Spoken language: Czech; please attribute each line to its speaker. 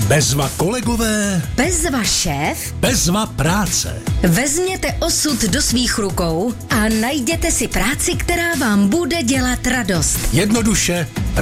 Speaker 1: Bezva kolegové,
Speaker 2: Bezva šéf,
Speaker 1: bezva práce.
Speaker 2: Vezměte osud do svých rukou a najděte si práci, která vám bude dělat radost.
Speaker 1: Jednoduše